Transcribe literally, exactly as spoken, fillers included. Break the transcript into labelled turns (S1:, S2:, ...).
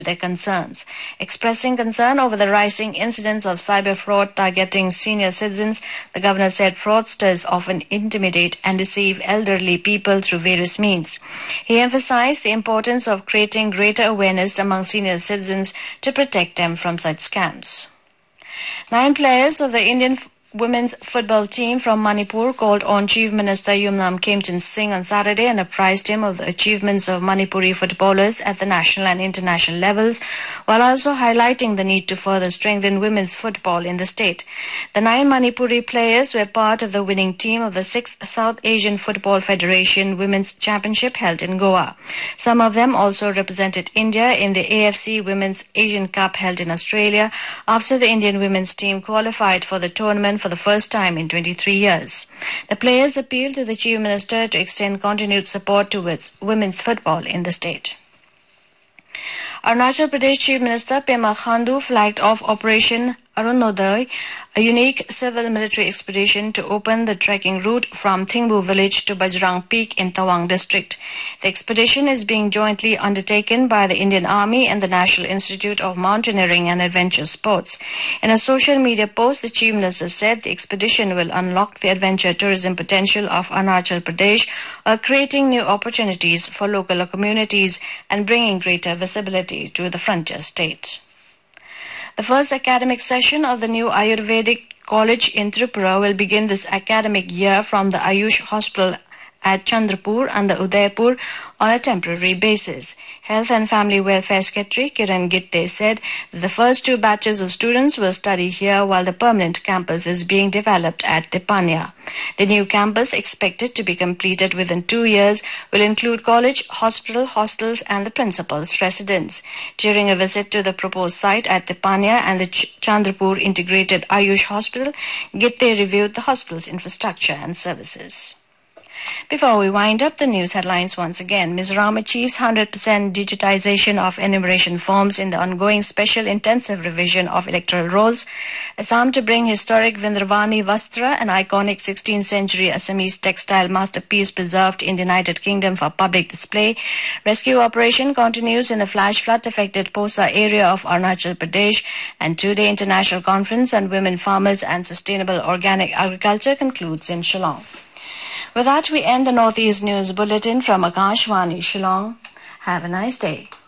S1: their concerns. Expressing concern over the rising incidents of cyber fraud targeting senior citizens, the governor said fraudsters often intimidate and deceive elderly people through various means. He emphasized the importance of creating greater awareness among senior citizens to protect them from such scams. Nine players of the Indian women's football team from Manipur called on Chief Minister Yumnam Khemchand Singh on Saturday and apprised him of the achievements of Manipuri footballers at the national and international levels, while also highlighting the need to further strengthen women's football in the state. The nine Manipuri players were part of the winning team of the sixth South Asian Football Federation Women's Championship held in Goa. Some of them also represented India in the A F C Women's Asian Cup held in Australia after the Indian women's team qualified for the tournament for the first time in twenty-three years. The players appealed to the Chief Minister to extend continued support towards women's football in the state. Arunachal Pradesh Chief Minister Pema Khandu flagged off Operation Arunodai, a unique civil-military expedition to open the trekking route from Thingbu village to Bajrang Peak in Tawang district. The expedition is being jointly undertaken by the Indian Army and the National Institute of Mountaineering and Adventure Sports. In a social media post, the Chief Minister said the expedition will unlock the adventure tourism potential of Arunachal Pradesh, while creating new opportunities for local communities and bringing greater visibility to the frontier state. The first academic session of the new Ayurvedic College in Tripura will begin this academic year from the Ayush Hospital at Chandrapur and the Udaipur on a temporary basis. Health and Family Welfare Secretary Kiran Gitte said that the first two batches of students will study here while the permanent campus is being developed at Tepanya. The new campus, expected to be completed within two years, will include college, hospital, hostels and the principal's residence. During a visit to the proposed site at Tepanya and the Ch- Chandrapur Integrated Ayush Hospital, Gitte reviewed the hospital's infrastructure and services. Before we wind up the news headlines once again, Mizoram achieves one hundred percent digitization of enumeration forms in the ongoing special intensive revision of electoral rolls. Assam to bring historic Vindravani Vastra, an iconic sixteenth century Assamese textile masterpiece preserved in the United Kingdom for public display. Rescue operation continues in the flash flood affected Posa area of Arunachal Pradesh, and two-day international conference on women farmers and sustainable organic agriculture concludes in Shillong. With that, we end the Northeast News Bulletin from Akashvani, Shillong. Have a nice day.